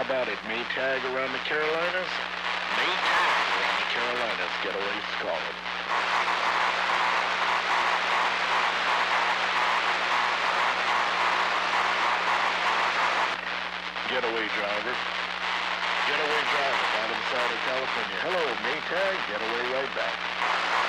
about it? Maytag around the Carolinas? Maytag around the Carolinas. Getaway's calling. Getaway driver. Getaway driver, bottom side of California. Hello, Maytag. Getaway right back.